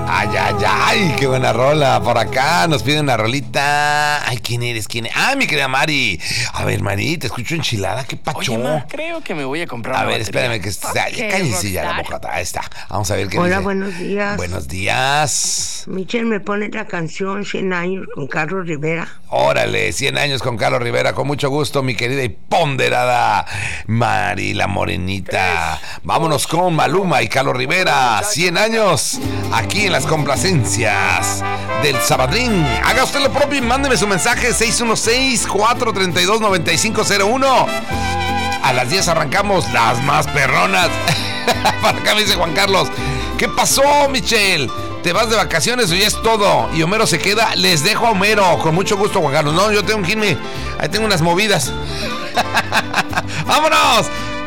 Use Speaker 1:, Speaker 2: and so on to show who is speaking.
Speaker 1: Ay, ay, ay, qué buena rola. Por acá nos piden una rolita. Ay, ¿quién eres? Ah, mi querida Mari. A ver, Mari, te escucho enchilada. ¿Qué pacho?
Speaker 2: Oye, ma, creo que me voy a comprar
Speaker 1: A
Speaker 2: una
Speaker 1: ver,
Speaker 2: batería.
Speaker 1: espérame que cállese ya la boca. Ahí está. Vamos a ver qué dice.
Speaker 3: Hola, buenos días.
Speaker 1: Buenos días.
Speaker 3: Michelle me pone la canción 100 años con Carlos Rivera.
Speaker 1: Órale, 100 años con Carlos Rivera. Con mucho gusto, mi querida y ponderada Mari, la morenita. Vámonos con Maluma y Carlos Rivera. 100 años aquí en las complacencias del Sabadrín. Haga usted lo propio y mándeme su mensaje 616-432-9501. A las 10 arrancamos las más perronas. Para acá me dice Juan Carlos. ¿Qué pasó, Michelle? ¿Te vas de vacaciones o ya es todo? Y Homero se queda. Les dejo a Homero. Con mucho gusto, Juan Carlos. No, yo tengo que irme. Ahí tengo unas movidas. ¡Vámonos!